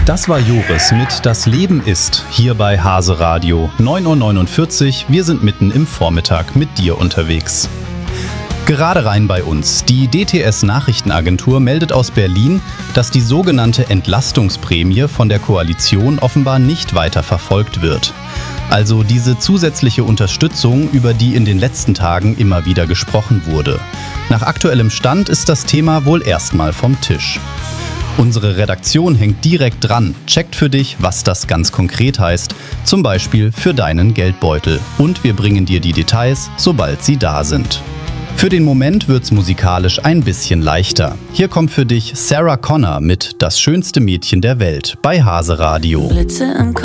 Das war Joris mit Das Leben ist, hier bei Hase Radio, 9.49 Uhr. Wir sind mitten im Vormittag mit dir unterwegs. Gerade rein bei uns. Die DTS-Nachrichtenagentur meldet aus Berlin, dass die sogenannte Entlastungsprämie von der Koalition offenbar nicht weiter verfolgt wird. Also diese zusätzliche Unterstützung, über die in den letzten Tagen immer wieder gesprochen wurde. Nach aktuellem Stand ist das Thema wohl erstmal vom Tisch. Unsere Redaktion hängt direkt dran, checkt für dich, was das ganz konkret heißt, zum Beispiel für deinen Geldbeutel. Und wir bringen dir die Details, sobald sie da sind. Für den Moment wird's musikalisch ein bisschen leichter. Hier kommt für dich Sarah Connor mit Das schönste Mädchen der Welt bei Hase Radio.